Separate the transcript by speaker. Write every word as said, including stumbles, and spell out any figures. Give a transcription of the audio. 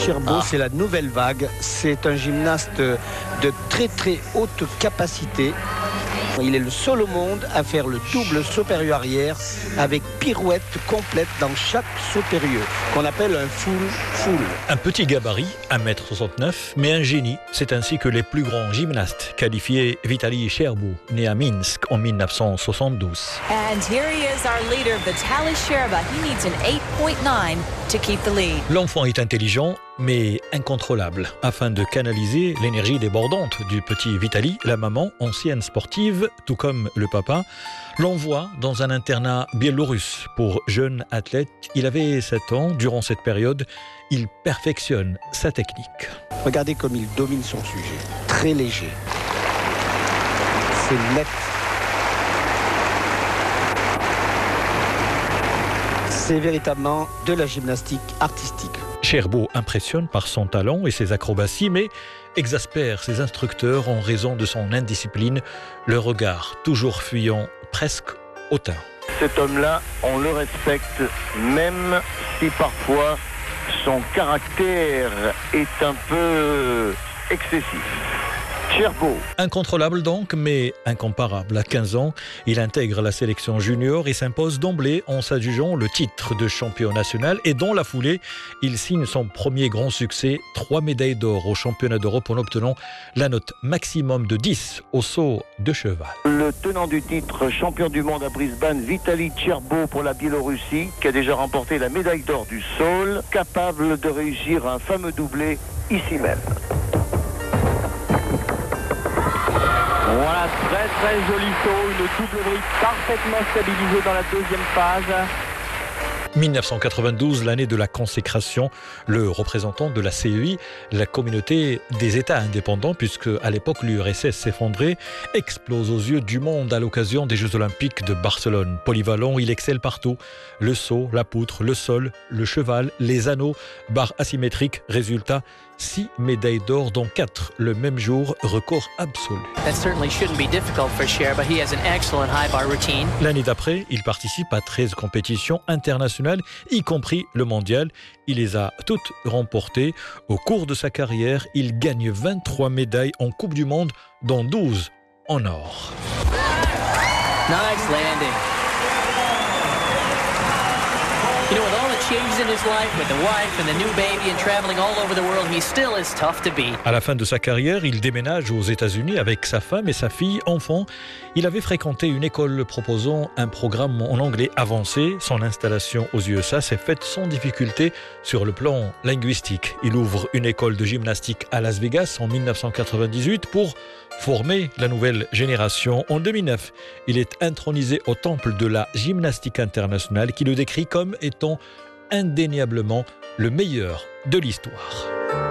Speaker 1: Cherbourg,
Speaker 2: Ah.
Speaker 1: c'est la nouvelle vague. C'est un gymnaste de très très haute capacité. Il est le seul au monde à faire le double saut périlleux arrière avec pirouette complète dans chaque saut périlleux, qu'on appelle un full full.
Speaker 3: Un petit gabarit, un mètre soixante-neuf, mais un génie. C'est ainsi que les plus grands gymnastes qualifiaient Vitaly Cherbourg, né à Minsk en mille neuf cent soixante-douze.
Speaker 4: And here he is, our leader, Vitaly Cherbourg. He needs an eight point nine to keep the lead.
Speaker 3: L'enfant est intelligent, mais incontrôlable. Afin de canaliser l'énergie débordante du petit Vitaly, la maman, ancienne sportive, tout comme le papa, l'envoie dans un internat biélorusse pour jeunes athlètes. Il avait sept ans. Durant cette période, il perfectionne sa technique.
Speaker 1: Regardez comme il domine son sujet. Très léger. C'est net. C'est véritablement de la gymnastique artistique.
Speaker 3: Cherbourg impressionne par son talent et ses acrobaties, mais exaspère ses instructeurs en raison de son indiscipline, le regard toujours fuyant, presque hautain.
Speaker 2: Cet homme-là, on le respecte, même si parfois son caractère est un peu excessif. Cherbourg.
Speaker 3: Incontrôlable donc, mais incomparable. À quinze ans, il intègre la sélection junior et s'impose d'emblée en s'adjugeant le titre de champion national. Et dans la foulée, il signe son premier grand succès, trois médailles d'or au championnat d'Europe en obtenant la note maximum de dix au saut de cheval.
Speaker 2: Le tenant du titre champion du monde à Brisbane, Vitaly Cherbourg pour la Biélorussie, qui a déjà remporté la médaille d'or du saut, capable de réussir un fameux doublé ici même. Voilà, très très joli saut, une double brique parfaitement stabilisée dans la deuxième phase.
Speaker 3: mille neuf cent quatre-vingt-douze, l'année de la consécration, le représentant de la C E I, la communauté des États indépendants, puisque à l'époque l'U R S S s'effondrait, explose aux yeux du monde à l'occasion des Jeux Olympiques de Barcelone. Polyvalent, il excelle partout. Le saut, la poutre, le sol, le cheval, les anneaux, barres asymétriques. Résultat, six médailles d'or, dont quatre le même jour, record absolu.
Speaker 5: That certainly shouldn't be difficult for Cher, but he has an excellent high bar routine.
Speaker 3: L'année d'après, il participe à treize compétitions internationales, y compris le mondial. Il les a toutes remportées. Au cours de sa carrière, il gagne vingt-trois médailles en Coupe du Monde, dont douze en or.
Speaker 5: Nice landing. You know, with all the changes in his life, with the wife and the new baby and traveling all over the world, he still is tough to beat.
Speaker 3: À la fin de sa carrière, il déménage aux États-Unis avec sa femme et sa fille enfant. Il avait fréquenté une école proposant un programme en anglais avancé. Son installation aux U S A s'est faite sans difficulté sur le plan linguistique. Il ouvre une école de gymnastique à Las Vegas en mille neuf cent quatre-vingt-dix-huit pour former la nouvelle génération. En deux mille neuf, il est intronisé au temple de la gymnastique internationale qui le décrit comme étant indéniablement le meilleur de l'histoire.